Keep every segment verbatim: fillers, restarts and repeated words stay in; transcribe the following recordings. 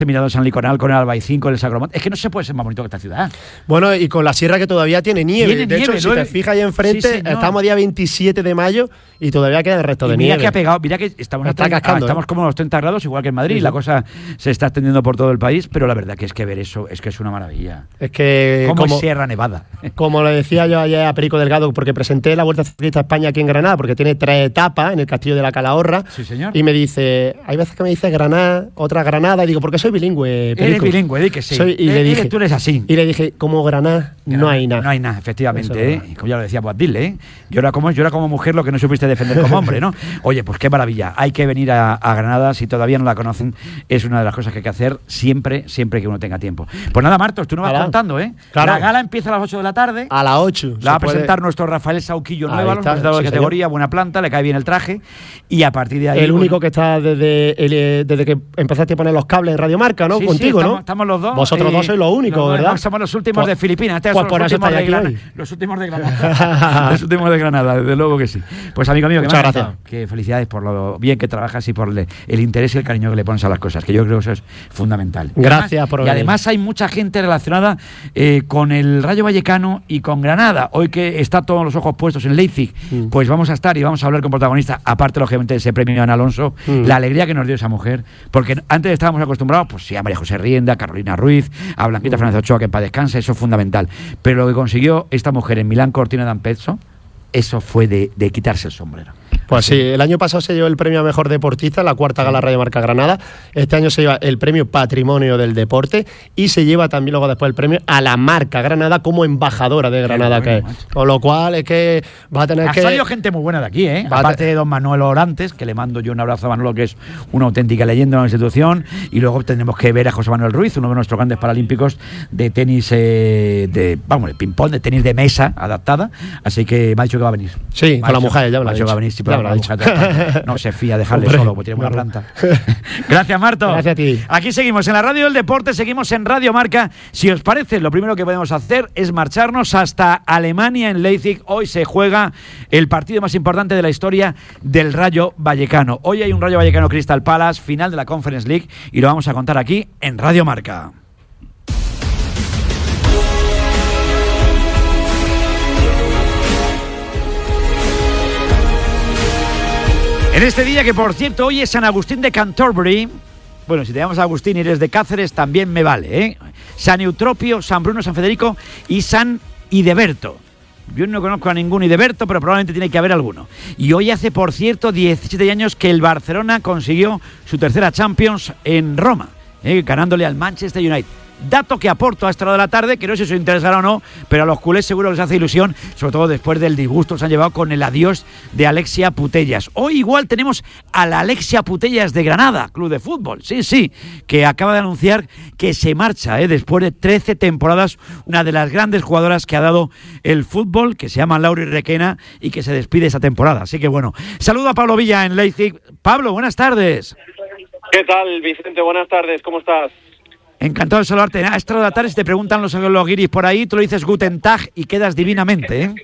mirado San Liconal, con el Albaicín, con el Sacromonte. Es que no se puede ser más bonito que esta ciudad. Bueno, y con la sierra que todavía tiene nieve. Tiene de nieve, hecho, ¿no? si te fijas ahí enfrente, Sí, estamos día veintisiete de mayo y todavía queda el resto de y mira nieve. que ha pegado, mira que estamos, Está a treinta, cascando, estamos ¿eh? como a los treinta grados, igual que en Madrid, Sí, sí. la cosa se está extendiendo por todo el país, pero la verdad que es que ver eso es que es una maravilla. Es que, Como como, Sierra Nevada. como le decía yo ayer a Perico Delgado, porque presenté la Vuelta Ciclista a España aquí en Granada, porque tiene tres etapas en el Castillo de la Calahorra. Sí, señor. Y me dice, hay veces que me dice Granada, otra Granada, y digo, porque soy bilingüe, Perico. Eres bilingüe, di que sí. Soy- y Eh, le eh, dije, tú eres así. Y le dije, como Granada, no hay nada. No hay nada, efectivamente. Eso ¿eh? Como ya lo decía Boabdil, ¿eh? Llora como, llora como mujer lo que no supiste defender como hombre, ¿no? Oye, pues qué maravilla. Hay que venir a, a Granada, si todavía no la conocen, es una de las cosas que hay que hacer siempre, siempre que uno tenga tiempo. Pues nada, Martos, tú nos vas Hola. contando, ¿eh? Claro. La gala empieza a las ocho de la tarde. A las ocho. La va a se puede- presentar nuestro Rafael Sauquillo Ahí Nueva, está, presentador de sí, categoría, buena planta, le cae bien el traje. Y a partir de ahí. El único bueno, que está desde, el, eh, desde que empezaste a poner los cables en Radio Marca, ¿no? sí, sí, Contigo, estamos, ¿no? Estamos los dos. Vosotros eh, dos sois los únicos, los- ¿verdad? no, somos los últimos Pues- de Filipinas. Estos pues son por los eso últimos de estáis aquí Granada. hoy. Los últimos de Granada. Los últimos de Granada, desde luego que sí. Pues amigo mío, que Muchas me ha gracias. encantado. Que felicidades por lo bien que trabajas y por le- el interés y el cariño que le pones a las cosas, que yo creo que eso es fundamental. Gracias Además- por Y venir. además hay mucha gente relacionada eh, con el Rayo Vallecano y con Granada. Hoy que está todos los ojos puestos en Leipzig, Mm. pues vamos a estar y vamos a hablar con protagonistas, aparte lógicamente de ese premio a Ana Alonso, Mm. la alegría que nos dio esa mujer, porque antes estábamos acostumbrados, pues sí, a María José Rienda, a Carolina Ruiz, a Blanquita Mm. Fernández Ochoa, que en paz descanse, eso es fundamental. Pero lo que consiguió esta mujer en Milán Cortina d'Ampezzo, eso fue de, de quitarse el sombrero. Pues sí, el año pasado se llevó el premio a Mejor Deportista, la cuarta gala Radio Marca Granada. Este año se lleva el premio Patrimonio del Deporte y se lleva también luego después el premio a la marca Granada como embajadora de Granada, Qué que bueno, es. macho. Con lo cual es que va a tener Ha que... salido gente muy buena de aquí, ¿eh? Va a Aparte te- de don Manuel Orantes, que le mando yo un abrazo a Manolo, que es una auténtica leyenda en la institución. Y luego tendremos que ver a José Manuel Ruiz, uno de nuestros grandes paralímpicos de tenis, eh, de vamos, de ping-pong, de tenis de mesa adaptada. Así que me ha dicho que va a venir. Sí, Me ha con la dicho- mujer, ya me lo me ha ha dicho que va a dicho. venir, sí, Ya pero me lo la ha mujer dicho. no se fía dejarle Hombre, solo, porque tiene buena no. planta. Gracias, Marto. Gracias a ti. Aquí seguimos en la Radio del Deporte, seguimos en Radio Marca. Si os parece, lo primero que podemos hacer es marcharnos hasta Alemania, en Leipzig. Hoy se juega el partido más importante de la historia del Rayo Vallecano. Hoy hay un Rayo Vallecano Crystal Palace, final de la Conference League, y lo vamos a contar aquí en Radio Marca. En este día, que por cierto hoy es San Agustín de Canterbury. Bueno, si te llamas Agustín y eres de Cáceres también me vale, ¿eh? San Eutropio, San Bruno, San Federico y San Ideberto. Yo no conozco a ningún Ideberto, pero probablemente tiene que haber alguno. Y hoy hace, por cierto, diecisiete años que el Barcelona consiguió su tercera Champions en Roma, ¿eh? Ganándole al Manchester United. Dato que aporto a esta hora de la tarde, que no sé si os interesará o no, pero a los culés seguro les hace ilusión, sobre todo después del disgusto que se han llevado con el adiós de Alexia Putellas. Hoy igual tenemos a la Alexia Putellas de Granada, club de fútbol, sí, sí, que acaba de anunciar que se marcha, ¿eh? Después de trece temporadas, una de las grandes jugadoras que ha dado el fútbol, que se llama Lauri Requena y que se despide esta temporada. Así que bueno, saludo a Pablo Villa en Leipzig. Pablo, buenas tardes. ¿Qué tal, Vicente? Buenas tardes, ¿cómo estás? Encantado de saludarte. A esta hora de la tarde, si te preguntan los, los guiris por ahí, tú lo dices Guten Tag y quedas divinamente, ¿eh?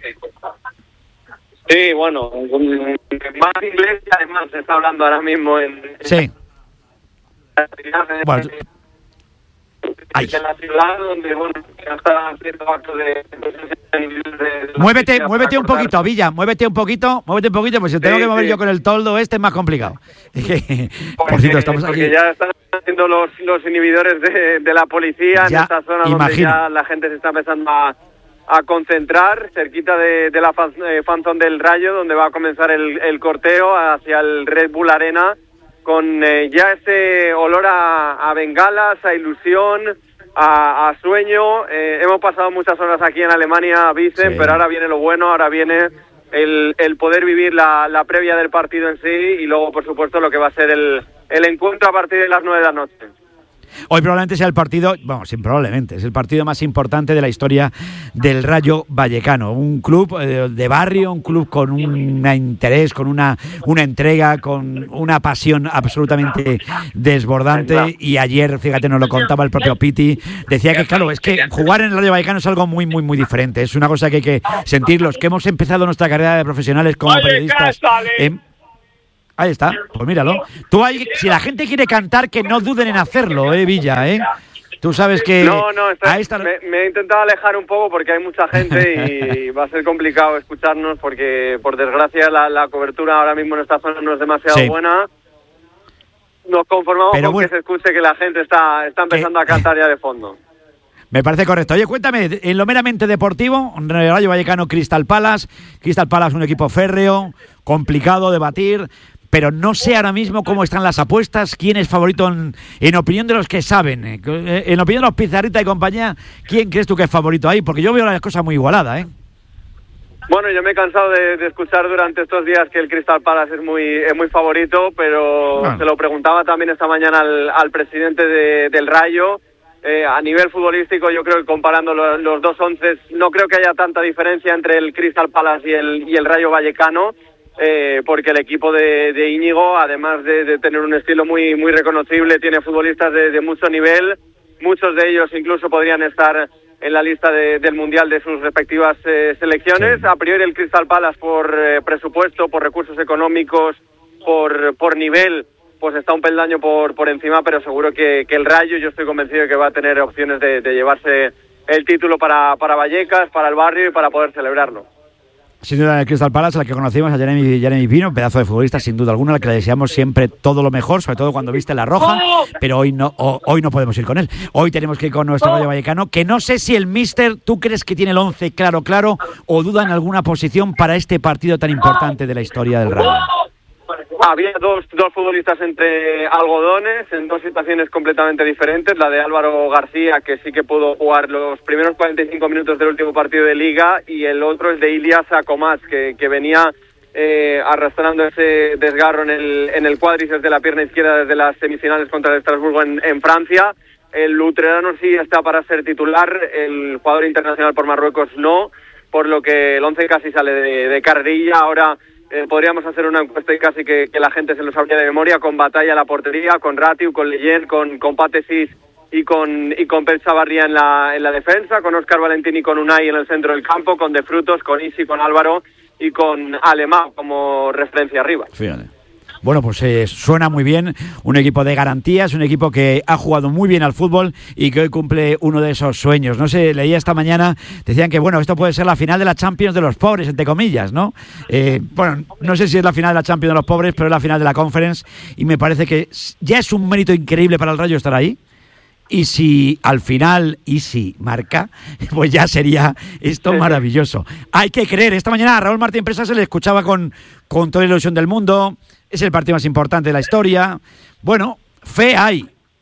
Sí, bueno, más inglés y además se está hablando ahora mismo en... Sí. Bueno, Ay. En la ciudad donde, bueno, ya está haciendo actos de... de Muévete, muévete un poquito, Villa, muévete un poquito, muévete un poquito, pues si tengo Sí, que mover sí. yo con el toldo este es más complicado. Por Porque- cierto, estamos porque aquí. ya están haciendo los, los inhibidores de, de la policía Ya, en esta zona imagino. donde ya la gente se está empezando a, a concentrar, cerquita de, de la fan, eh, Phantom del Rayo, donde va a comenzar el, el corteo hacia el Red Bull Arena, con eh, ya ese olor a, a bengalas, a ilusión, a, a sueño. Eh, hemos pasado muchas horas aquí en Alemania, Vicen, Sí. pero ahora viene lo bueno, ahora viene el, el poder vivir la, la previa del partido en sí y luego, por supuesto, lo que va a ser el, el encuentro a partir de las nueve de la noche. Hoy probablemente sea el partido, vamos, sí, probablemente, es el partido más importante de la historia del Rayo Vallecano. Un club eh, de barrio, un club con un interés, con una, una entrega, con una pasión absolutamente desbordante. Y ayer, fíjate, nos lo contaba el propio Piti, decía que, claro, es que jugar en el Rayo Vallecano es algo muy, muy, muy diferente. Es una cosa que hay que sentir los que hemos empezado nuestra carrera de profesionales como periodistas. En, Ahí está, pues míralo. Tú hay, si la gente quiere cantar, que no duden en hacerlo, eh, Villa, eh. Tú sabes que... No, no, está, esta... me, me he intentado alejar un poco porque hay mucha gente y va a ser complicado escucharnos porque, por desgracia, la, la cobertura ahora mismo en esta zona no es demasiado sí. buena. Nos conformamos Pero con bueno, que se escuche que la gente está, está empezando que... a cantar ya de fondo. Me parece correcto. Oye, cuéntame, en lo meramente deportivo, Rayo Vallecano, Crystal Palace. Crystal Palace, un equipo férreo, complicado de batir, pero no sé ahora mismo cómo están las apuestas, quién es favorito en, en opinión de los que saben. En opinión de los Pizarrita y compañía, ¿quién crees tú que es favorito ahí? Porque yo veo las cosas muy igualadas, ¿eh? Bueno, yo me he cansado de, de escuchar durante estos días que el Crystal Palace es muy es muy favorito, pero bueno, se lo preguntaba también esta mañana al, al presidente de, del Rayo. Eh, a nivel futbolístico, yo creo que comparando los, los dos once, no creo que haya tanta diferencia entre el Crystal Palace y el, y el Rayo Vallecano, eh, porque el equipo de, de Íñigo, además de, de tener un estilo muy muy reconocible, tiene futbolistas de, de mucho nivel, muchos de ellos incluso podrían estar en la lista de, del Mundial de sus respectivas eh, selecciones. A priori el Crystal Palace por eh, presupuesto, por recursos económicos, por, por nivel, pues está un peldaño por por encima, pero seguro que, que el Rayo, yo estoy convencido de que va a tener opciones de, de llevarse el título para, para Vallecas, para el barrio y para poder celebrarlo. Sin duda, el Crystal Palace, al que conocimos, a Jeremy, Jeremy Pino, pedazo de futbolista, sin duda alguna, al que le deseamos siempre todo lo mejor, sobre todo cuando viste la roja, pero hoy no o, hoy no podemos ir con él. Hoy tenemos que ir con nuestro Rayo Vallecano, que no sé si el míster, ¿tú crees que tiene el once claro, claro, o duda en alguna posición para este partido tan importante de la historia del Rayo? Había dos, dos futbolistas entre algodones, en dos situaciones completamente diferentes. La de Álvaro García, que sí que pudo jugar los primeros cuarenta y cinco minutos del último partido de Liga, y el otro es de Ilias Akomaz, que, que venía eh, arrastrando ese desgarro en el, en el cuádriceps de la pierna izquierda desde las semifinales contra el Estrasburgo en, en Francia. El luterano sí está para ser titular, el jugador internacional por Marruecos no, por lo que el once casi sale de, de carrerilla. Ahora Eh, podríamos hacer una encuesta y casi que, que la gente se lo sabría de memoria, con Batalla a la portería, con Ratiu, con Leyen, con, con Patesis y con y con Pep Chavarría en la, en la defensa, con Óscar Valentín y con Unai en el centro del campo, con De Frutos, con Isi, con Álvaro y con Alemán como referencia arriba. Fíjate. Bueno, pues eh, suena muy bien, un equipo de garantías, un equipo que ha jugado muy bien al fútbol y que hoy cumple uno de esos sueños. No sé, leía esta mañana, decían que bueno, esto puede ser la final de la Champions de los pobres, entre comillas, ¿no? Eh, bueno, no sé si es la final de la Champions de los pobres, pero es la final de la Conference y me parece que ya es un mérito increíble para el Rayo estar ahí. Y si al final Isi marca, pues ya sería esto maravilloso. Hay que creer. Esta mañana a Raúl Martín Presa se le escuchaba con, con toda la ilusión del mundo. Es el partido más importante de la historia. Bueno, fe hay.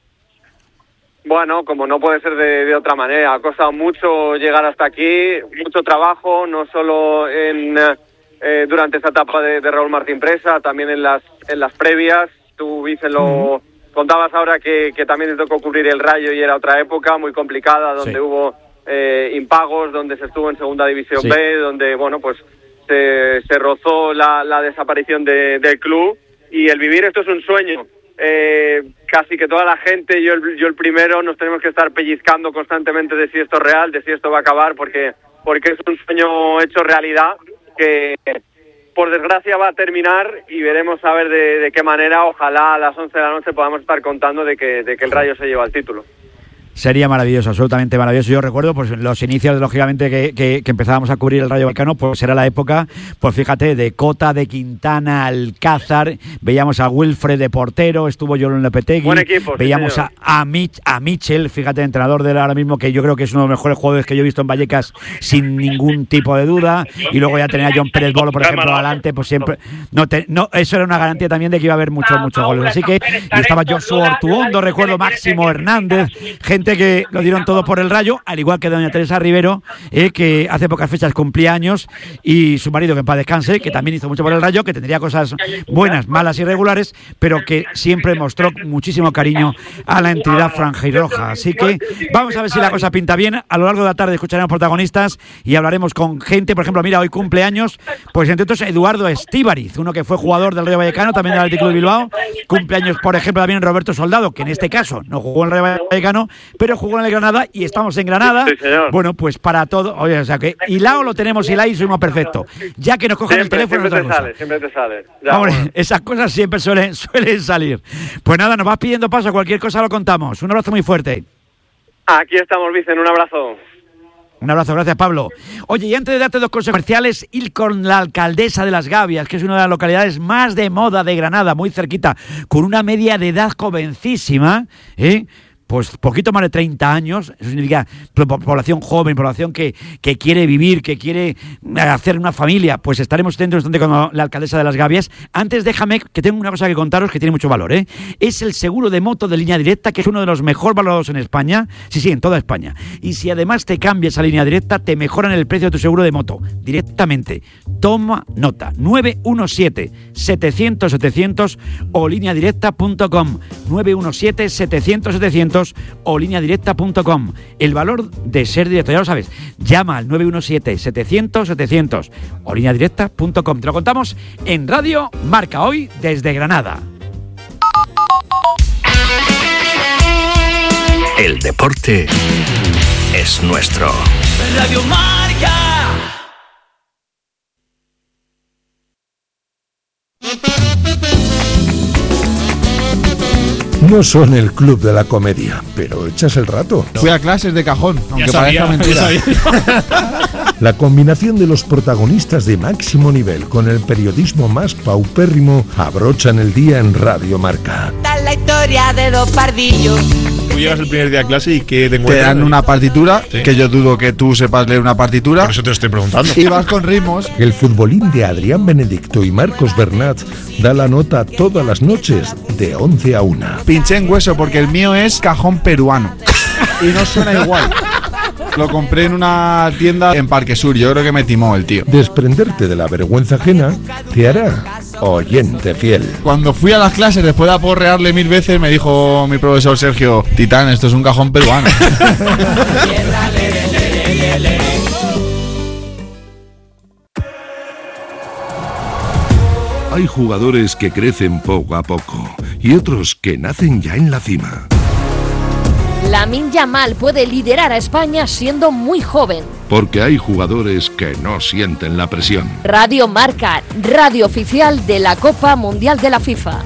Bueno, como no puede ser de, de otra manera. Ha costado mucho llegar hasta aquí, mucho trabajo, no solo en eh, durante esta etapa de, de Raúl Martín Presa, también en las en las previas. Tú, Vicen, lo... Mm. Contabas ahora que, que también te tocó cubrir el Rayo y era otra época muy complicada, donde sí. hubo eh, impagos, donde se estuvo en Segunda División sí. B, donde bueno pues se, se rozó la, la desaparición de, del club, y el vivir esto es un sueño. Eh, casi que toda la gente, yo el, yo el primero, nos tenemos que estar pellizcando constantemente de si esto es real, de si esto va a acabar, porque, porque es un sueño hecho realidad que por desgracia va a terminar, y veremos a ver de, de qué manera. Ojalá a las once de la noche podamos estar contando de que, de que el Rayo se lleva el título. Sería maravilloso, absolutamente maravilloso. Yo recuerdo pues los inicios, lógicamente, que, que, que empezábamos a cubrir el Rayo Vallecano, pues era la época, pues fíjate, de Cota, de Quintana, Alcázar, veíamos a Wilfred de portero, estuvo Jorun Lopetegui, buen equipo, veíamos sí, a, a, Mich, a Michel, fíjate, entrenador de él ahora mismo, que yo creo que es uno de los mejores jugadores que yo he visto en Vallecas, sin ningún tipo de duda, y luego ya tenía a John Pérez Bolo, por ejemplo, adelante, pues siempre, no, te, no eso era una garantía también de que iba a haber muchos, muchos goles. Así que, y estaba Joshua Ortuondo, recuerdo Máximo Hernández, gente que lo dieron todo por el Rayo, al igual que doña Teresa Rivero, eh, que hace pocas fechas cumplía años, y su marido, que en paz descanse, que también hizo mucho por el Rayo, que tendría cosas buenas, malas y regulares, pero que siempre mostró muchísimo cariño a la entidad franjirroja. Así que vamos a ver si la cosa pinta bien. A lo largo de la tarde escucharemos protagonistas y hablaremos con gente. Por ejemplo, mira, hoy cumpleaños, pues entre otros Eduardo Estíbariz, uno que fue jugador del Rayo Vallecano, también del Athletic Club de Bilbao. Cumpleaños, por ejemplo, también Roberto Soldado, que en este caso no jugó en el Rayo Vallecano, pero jugó en el Granada y estamos en Granada. Sí, señor. Bueno, pues para todo, oye, o sea que hilado lo tenemos hilado y somos perfecto. Ya que nos cojan Siempre, el teléfono siempre es te otra sale, cosa. siempre te sale. Ya, Hombre, bueno. esas cosas siempre suelen, suelen salir. Pues nada, nos vas pidiendo paso, cualquier cosa lo contamos. Un abrazo muy fuerte. Aquí estamos, Vicen, un abrazo. Un abrazo, gracias Pablo. Oye, y antes de darte dos consejos comerciales, ir con la Alcaldesa de las Gavias, que es una de las localidades más de moda de Granada, muy cerquita, con una media de edad jovencísima, ¿eh? Pues poquito más de treinta años, eso significa población joven, población que, que quiere vivir, que quiere hacer una familia. Pues estaremos dentro de un instante con la Alcaldesa de las Gavias. Antes déjame que tengo una cosa que contaros que tiene mucho valor, ¿eh? Es el seguro de moto de Línea Directa, que es uno de los mejor valorados en España, sí, sí, en toda España. Y si además te cambias a Línea Directa, te mejoran el precio de tu seguro de moto, directamente. Toma nota, nueve uno siete, setecientos, setecientos o línea directa punto com, nueve uno siete, setecientos, setecientos o línea directa punto com. El valor de ser directo, ya lo sabes, llama al nueve uno siete, setecientos, setecientos o línea directa punto com. Te lo contamos en Radio Marca, hoy desde Granada. El deporte es nuestro. Radio Marca. No son el club de la comedia, pero echas el rato. Fui a clases de cajón, aunque sabía, parezca mentira. La combinación de los protagonistas de máximo nivel con el periodismo más paupérrimo abrochan el día en Radio Marca. Esta es la historia de dos pardillos. Tú llegas el primer día a clase y ¿qué te Te encuentras? dan una partitura, Sí. que yo dudo que tú sepas leer una partitura, Por eso te lo estoy preguntando. y vas con ritmos. El futbolín de Adrián Benedicto y Marcos Bernat da la nota todas las noches de once a una. Pinché en hueso porque el mío es cajón peruano y no suena igual. Lo compré en una tienda en Parque Sur, yo creo que me timó el tío. Desprenderte de la vergüenza ajena te hará oyente fiel. Cuando fui a las clases, después de aporrearle mil veces, me dijo mi profesor Sergio: Titán, esto es un cajón peruano. Hay jugadores que crecen poco a poco y otros que nacen ya en la cima. Lamine Yamal puede liderar a España siendo muy joven. Porque hay jugadores que no sienten la presión. Radio Marca, radio oficial de la Copa Mundial de la FIFA.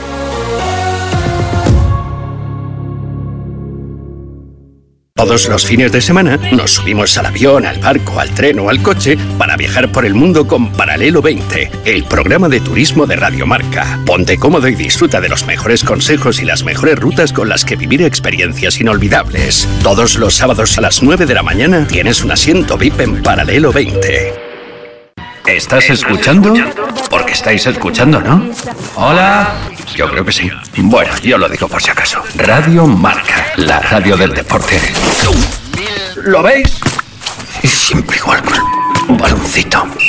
Todos los fines de semana nos subimos al avión, al barco, al tren o al coche para viajar por el mundo con Paralelo veinte, el programa de turismo de Radio Marca. Ponte cómodo y disfruta de los mejores consejos y las mejores rutas con las que vivir experiencias inolvidables. Todos los sábados a las nueve de la mañana tienes un asiento V I P en Paralelo veinte. ¿Estás escuchando? Porque estáis escuchando, ¿no? Hola. Yo creo que sí. Bueno, yo lo digo por si acaso. Radio Marca, la radio del deporte. ¿Lo veis? Y siempre igual con el baloncito.